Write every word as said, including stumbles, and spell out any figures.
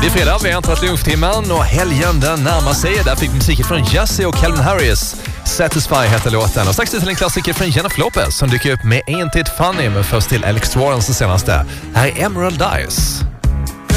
är fredag, vi har äntrat lunchtimman och helgen den närmar sig. Där fick musiken från Jussie och Calvin Harris. Satisfy heter låten. Och strax till en klassiker från Jennifer Lopez som dyker upp med Ain't It Funny, men först till Alex Warrens senaste. Här är Emerald Eyes.